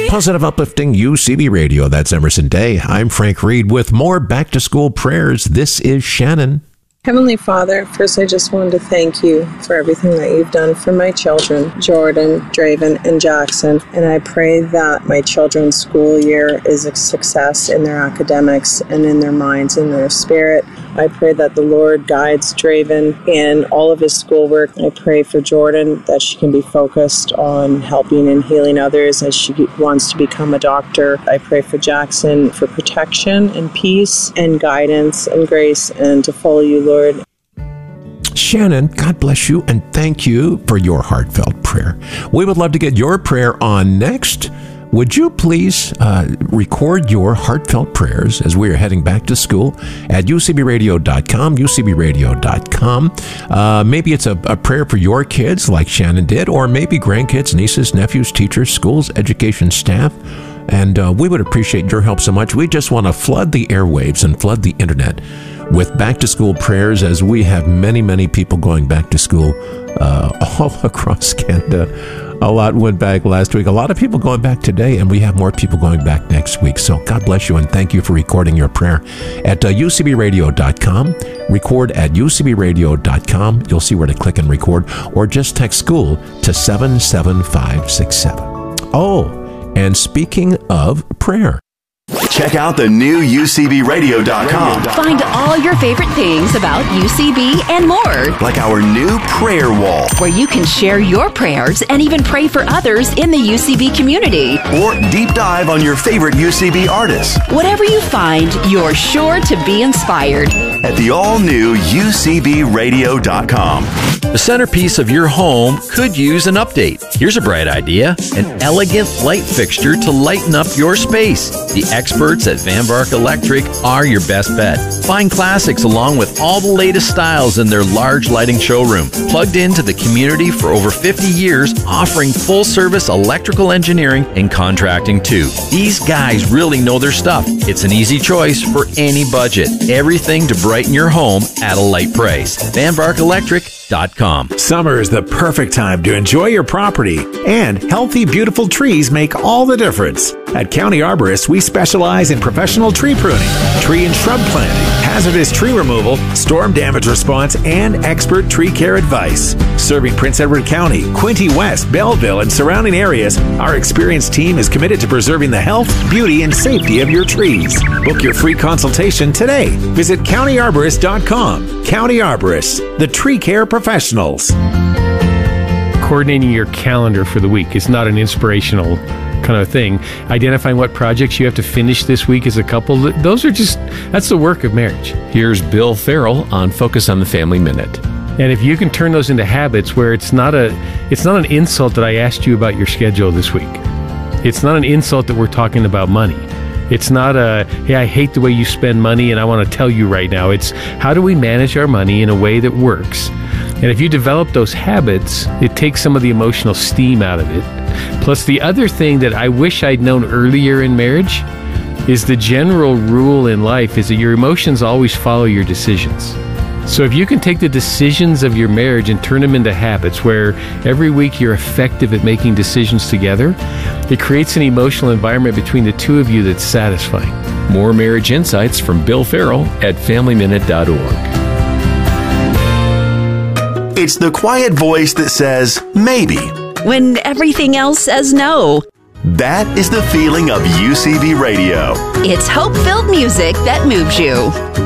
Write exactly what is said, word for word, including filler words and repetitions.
Positive, uplifting U C B Radio. That's Emerson Day. I'm Frank Reed with more back-to-school prayers. This is Shannon. Heavenly Father, first I just wanted to thank you for everything that you've done for my children, Jordan, Draven, and Jackson. And I pray that my children's school year is a success in their academics and in their minds and their spirit. I pray that the Lord guides Draven in all of his schoolwork. I pray for Jordan that she can be focused on helping and healing others as she wants to become a doctor. I pray for Jackson for protection and peace and guidance and grace and to follow you, Lord. Shannon, God bless you and thank you for your heartfelt prayer. We would love to get your prayer on next. Would you please uh, record your heartfelt prayers as we are heading back to school at U C B radio dot com, U C B radio dot com. Uh, maybe it's a, a prayer for your kids like Shannon did, or maybe grandkids, nieces, nephews, teachers, schools, education staff. And uh, we would appreciate your help so much. We just want to flood the airwaves and flood the internet with back-to-school prayers as we have many, many people going back to school uh, all across Canada. A lot went back last week. A lot of people going back today, and we have more people going back next week. So God bless you, and thank you for recording your prayer at uh, U C B radio dot com. Record at U C B radio dot com. You'll see where to click and record, or just text school to seven seven five six seven. Oh, and speaking of prayer, check out the new U C B radio dot com. Find all your favorite things about U C B and more. Like our new prayer wall, where you can share your prayers and even pray for others in the U C B community. Or deep dive on your favorite U C B artists. Whatever you find, you're sure to be inspired. At the all-new U C B radio dot com. The centerpiece of your home could use an update. Here's a bright idea: an elegant light fixture to lighten up your space. The experts at Van Vark Electric are your best bet. Find classics along with all the latest styles in their large lighting showroom. Plugged into the community for over fifty years, offering full-service electrical engineering and contracting too. These guys really know their stuff. It's an easy choice for any budget. Everything to brighten your home at a light price. Van Vark Electric dot com. Summer is the perfect time to enjoy your property, and healthy, beautiful trees make all the difference. At County Arborists, we specialize in professional tree pruning, tree and shrub planting, hazardous tree removal, storm damage response, and expert tree care advice. Serving Prince Edward County, Quinte West, Belleville, and surrounding areas, our experienced team is committed to preserving the health, beauty, and safety of your trees. Book your free consultation today. Visit County Arborist dot com. County Arborists, the tree care professionals. Coordinating your calendar for the week is not an inspirational kind of thing. Identifying what projects you have to finish this week as a couple, those are just, that's the work of marriage. Here's Bill Farrell on Focus on the Family Minute. And if you can turn those into habits where it's not a, it's not an insult that I asked you about your schedule this week. It's not an insult that we're talking about money. It's not a, hey, I hate the way you spend money and I want to tell you right now. It's how do we manage our money in a way that works? And if you develop those habits, it takes some of the emotional steam out of it. Plus, the other thing that I wish I'd known earlier in marriage is the general rule in life is that your emotions always follow your decisions. So if you can take the decisions of your marriage and turn them into habits where every week you're effective at making decisions together, it creates an emotional environment between the two of you that's satisfying. More marriage insights from Bill Farrell at family minute dot org. It's the quiet voice that says maybe when everything else says no. That is the feeling of U C B Radio. It's hope-filled music that moves you.